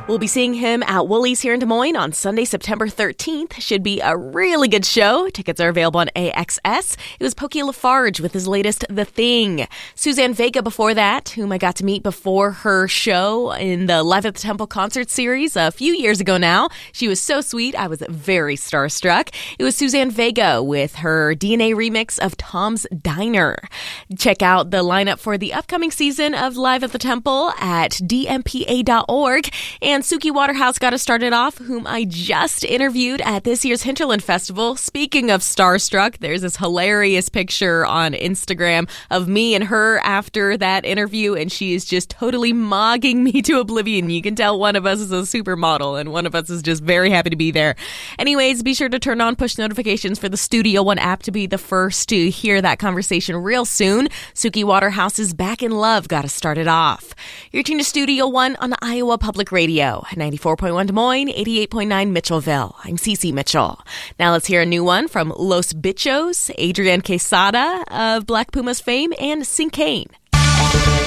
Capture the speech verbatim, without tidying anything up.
We'll be seeing him at Woolies here in Des Moines on Sunday, September thirteenth. Should be a really good show. Tickets are available on A X S. It was Pokey LaFarge with his latest The Thing. Suzanne Vega before that, whom I got to meet before her show in the Live at the Temple concert series a few years ago now. She was so sweet. I was very starstruck. It was Suzanne Vega with her D N A remix of Tom's Diner. Check out the lineup for the upcoming season of Live at the Temple at D M P A dot org. And Suki Waterhouse got us started off, whom I just interviewed at this year's Hinterland Festival. Speaking of starstruck, there's this hilarious picture on Instagram of me and her after that interview, and she is just totally mogging me to oblivion. You can tell one of us is a supermodel, and one of us is just very happy to be there. Anyways, be sure to turn on push notifications for the Studio One app to be the first to hear that conversation real soon. Suki Waterhouse's Back in Love got us started off. You're tuned to Studio One on Iowa Public Radio. ninety-four point one Des Moines, eighty-eight point nine Mitchellville. I'm Cece Mitchell. Now let's hear a new one from Los Bichos, Adrian Quesada of Black Pumas fame, and Sinkane.